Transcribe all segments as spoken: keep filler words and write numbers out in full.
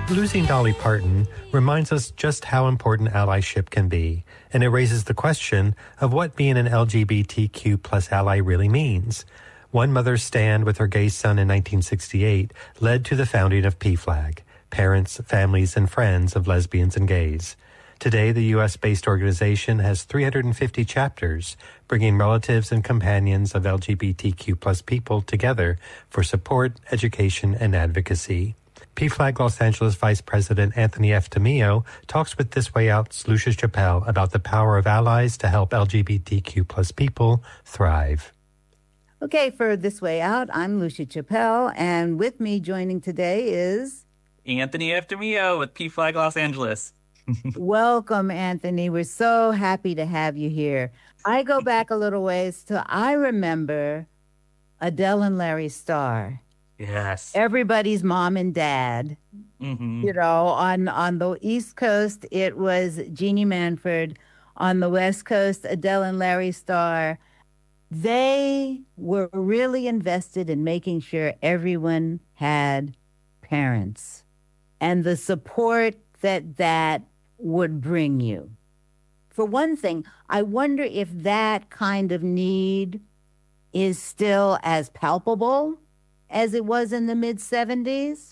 Losing Dolly Parton reminds us just how important allyship can be, and it raises the question of what being an L G B T Q plus ally really means. One mother's stand with her gay son in nineteen sixty-eight led to the founding of P FLAG, Parents, Families, and Friends of Lesbians and Gays. Today, the U S-based organization has three hundred fifty chapters, bringing relatives and companions of L G B T Q plus people together for support, education, and advocacy. P FLAG Los Angeles Vice President Anthony F. Tamillo talks with This Way Out's Lucia Chappelle about the power of allies to help L G B T Q plus people thrive. Okay, for This Way Out, I'm Lucia Chappelle, and with me joining today is... Anthony F. Tamillo with P FLAG Los Angeles. Welcome, Anthony. We're so happy to have you here. I go back a little ways to, I remember Adele and Larry Starr. Yes. Everybody's mom and dad. Mm-hmm. You know, on, on the East Coast, it was Jeannie Manford. On the West Coast, Adele and Larry Starr. They were really invested in making sure everyone had parents and the support that that would bring you. For one thing, I wonder if that kind of need is still as palpable as it was in the mid seventies?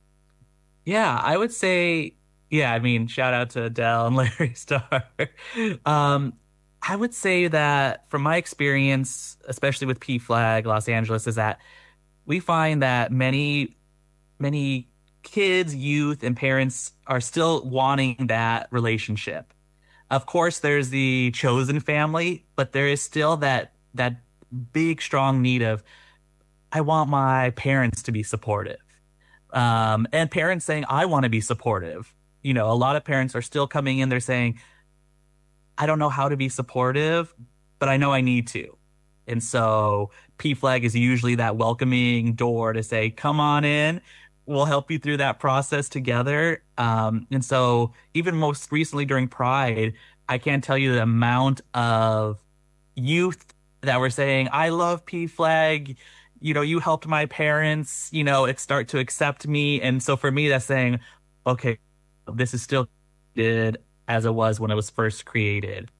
Yeah, I would say, yeah, I mean, shout out to Adele and Larry Starr. um, I would say that from my experience, especially with P FLAG Los Angeles, is that we find that many, many kids, youth, and parents are still wanting that relationship. Of course, there's the chosen family, but there is still that that big, strong need of, I want my parents to be supportive. Um, and parents saying, I want to be supportive. You know, a lot of parents are still coming in, they're saying, I don't know how to be supportive, but I know I need to. And so P FLAG is usually that welcoming door to say, come on in. We'll help you through that process together. Um, and so even most recently during Pride, I can't tell you the amount of youth that were saying, I love P FLAG. You know, you helped my parents, you know, it start to accept me. And so for me, that's saying, okay, this is still good as it was when it was first created.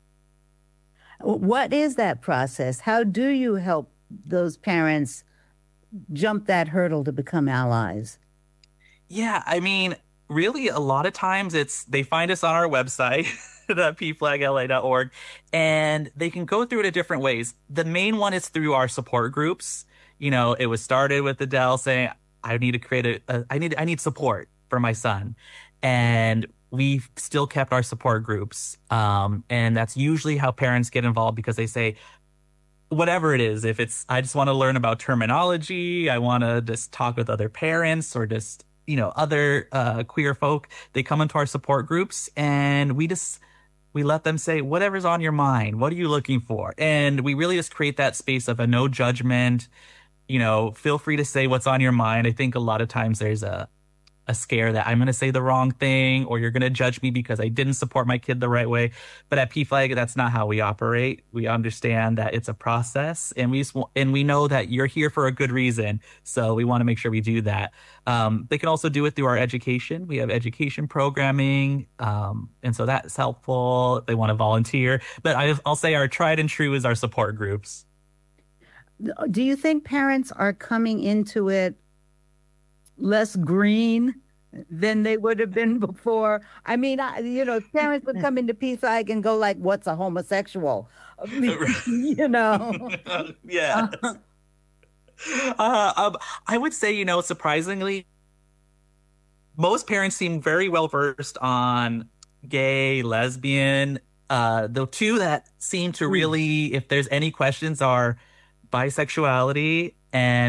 What is that process? How do you help those parents jump that hurdle to become allies? Yeah, I mean, really, a lot of times it's they find us on our website, the p flag l a dot org, and they can go through it in different ways. The main one is through our support groups. You know, it was started with Adele saying, I need to create a, a I need I need support for my son. And we've still kept our support groups. Um, and that's usually how parents get involved, because they say, whatever it is, if it's, I just want to learn about terminology, I want to just talk with other parents or just, you know, other uh, queer folk, they come into our support groups and we just, we let them say, whatever's on your mind, what are you looking for? And we really just create that space of a no judgment, you know, feel free to say what's on your mind. I think a lot of times there's a, a scare that I'm going to say the wrong thing or you're going to judge me because I didn't support my kid the right way. But at P FLAG, that's not how we operate. We understand that it's a process, and we just, and we know that you're here for a good reason. So we want to make sure we do that. Um, they can also do it through our education. We have education programming. Um, and so that's helpful if they want to volunteer. But I, I'll say our tried and true is our support groups. Do you think parents are coming into it less green than they would have been before? I mean, I, you know, parents would come into P FLAG and go like, what's a homosexual? You know? Yeah. Uh, uh, um, I would say, you know, surprisingly, most parents seem very well versed on gay, lesbian. Uh, the two that seem to really, if there's any questions, are bisexuality and